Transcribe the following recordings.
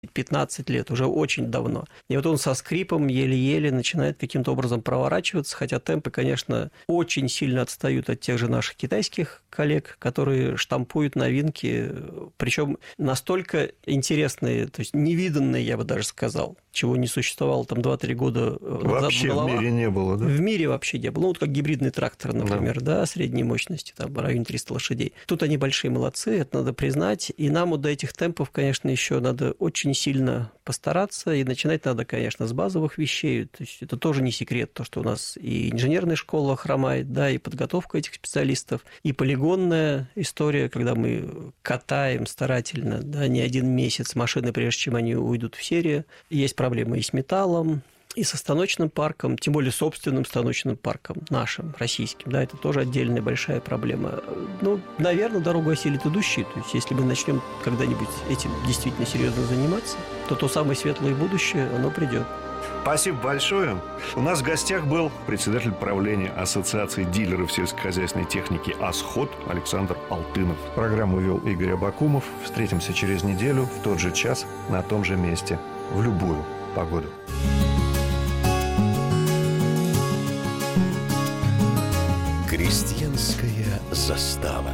15 лет, уже очень давно. И вот он со скрипом еле-еле начинает каким-то образом проворачиваться, хотя темпы, конечно, очень сильно отстают от тех же наших китайских коллег, которые штампуют новинки, причем настолько интересные, то есть невиданные, я бы даже сказал, чего не существовало там 2-3 года назад. Вообще в мире не было, да? В мире вообще не было. Ну, вот как гибридный трактор, например, да, средней мощности, там, в районе 300 лошадей. Тут они большие молодцы, это надо признать. И нам вот до этих темпов, конечно, еще надо очень сильно постараться. И начинать надо, конечно, с базовых вещей. То есть это тоже не секрет, то, что у нас и инженерная школа хромает, да, и подготовка этих специалистов, и полигонная история, когда мы катаем старательно, да, не один месяц машины, прежде чем они уйдут в серию. Есть проблемы и с металлом, и со станочным парком, тем более собственным станочным парком, нашим, российским, да, это тоже отдельная большая проблема. Ну, наверное, дорогу осилит идущие, то есть если мы начнем когда-нибудь этим действительно серьезно заниматься, то самое светлое будущее, оно придет. Спасибо большое. У нас в гостях был председатель правления Ассоциации дилеров сельскохозяйственной техники «Асход» Александр Алтынов. Программу вел Игорь Абакумов. Встретимся через неделю в тот же час на том же месте в любую погоду. Крестьянская застава.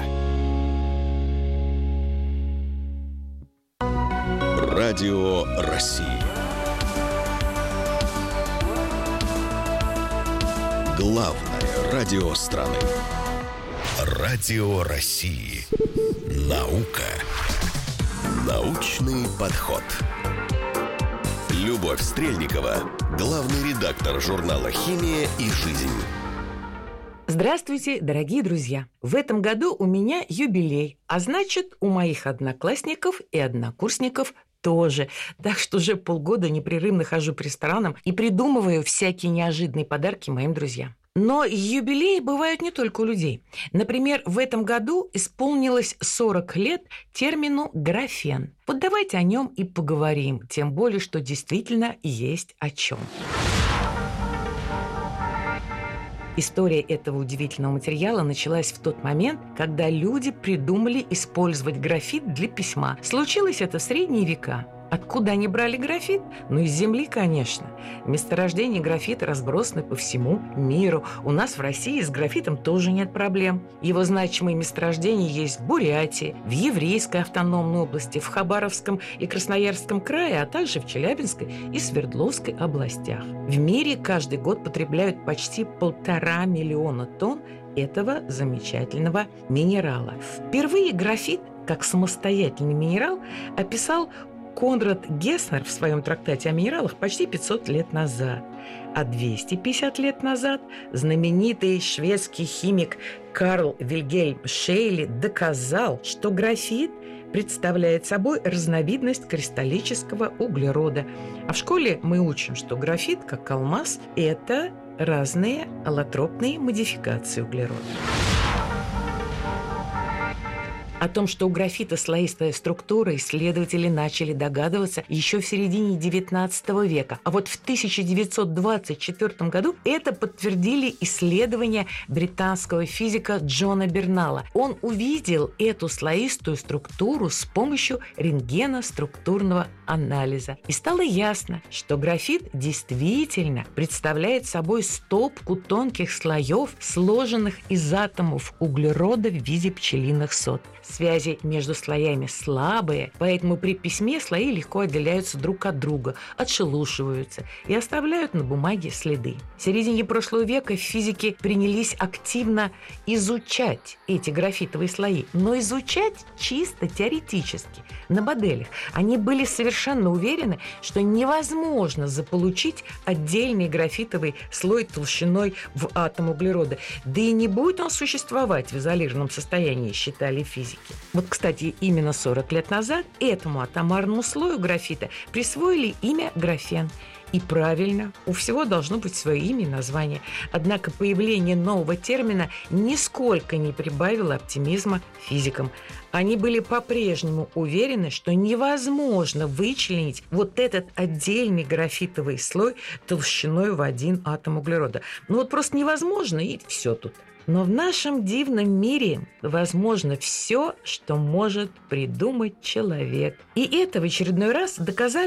Радио России. Главное радио страны. Радио России. Наука. Научный подход. Любовь Стрельникова, главный редактор журнала «Химия и жизнь». Здравствуйте, дорогие друзья! В этом году у меня юбилей, а значит, у моих одноклассников и однокурсников тоже. Так что уже полгода непрерывно хожу по ресторанам и придумываю всякие неожиданные подарки моим друзьям. Но юбилеи бывают не только у людей. Например, в этом году исполнилось 40 лет термину «графен». Вот давайте о нем и поговорим, тем более, что действительно есть о чем. История этого удивительного материала началась в тот момент, когда люди придумали использовать графит для письма. Случилось это в средние века. Откуда они брали графит? Ну, из земли, конечно. Месторождения графита разбросаны по всему миру. У нас в России с графитом тоже нет проблем. Его значимые месторождения есть в Бурятии, в Еврейской автономной области, в Хабаровском и Красноярском крае, а также в Челябинской и Свердловской областях. В мире каждый год потребляют почти 1,5 миллиона тонн этого замечательного минерала. Впервые графит, как самостоятельный минерал, описал Конрад Гесснер в своем трактате о минералах почти 500 лет назад. А 250 лет назад знаменитый шведский химик Карл Вильгельм Шейли доказал, что графит представляет собой разновидность кристаллического углерода. А в школе мы учим, что графит, как алмаз, это разные аллотропные модификации углерода. О том, что у графита слоистая структура, исследователи начали догадываться еще в середине XIX века. А вот в 1924 году это подтвердили исследования британского физика Джона Бернала. Он увидел эту слоистую структуру с помощью рентгеноструктурного анализа. И стало ясно, что графит действительно представляет собой стопку тонких слоев, сложенных из атомов углерода в виде пчелиных сот. Связи между слоями слабые, поэтому при письме слои легко отделяются друг от друга, отшелушиваются и оставляют на бумаге следы. В середине прошлого века физики принялись активно изучать эти графитовые слои, но изучать чисто теоретически, на моделях. Они были совершенно уверены, что невозможно заполучить отдельный графитовый слой толщиной в атом углерода. Да и не будет он существовать в изолированном состоянии, считали физики. Вот, кстати, именно 40 лет назад этому атомарному слою графита присвоили имя графен. И правильно, у всего должно быть свое имя и название. Однако появление нового термина нисколько не прибавило оптимизма физикам. Они были по-прежнему уверены, что невозможно вычленить вот этот отдельный графитовый слой толщиной в один атом углерода. Ну вот просто невозможно, и все тут. Но в нашем дивном мире возможно все, что может придумать человек. И это в очередной раз доказали